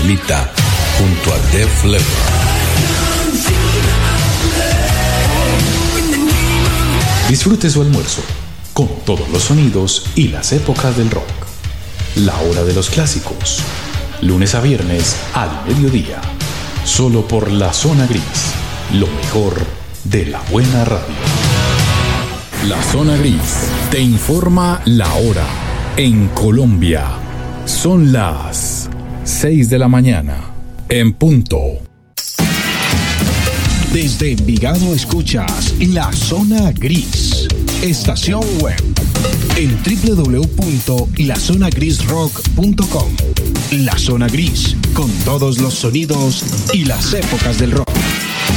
Canelita junto a Def Leppard. Disfrute su almuerzo con todos los sonidos y las épocas del rock. La hora de los clásicos, lunes a viernes al mediodía, solo por La Zona Gris, lo mejor de la buena radio. La Zona Gris te informa la hora. En Colombia son las 6 de la mañana, en punto. Desde Envigado escuchas La Zona Gris, estación web en www.lazonagrisrock.com. La Zona Gris, con todos los sonidos y las épocas del rock.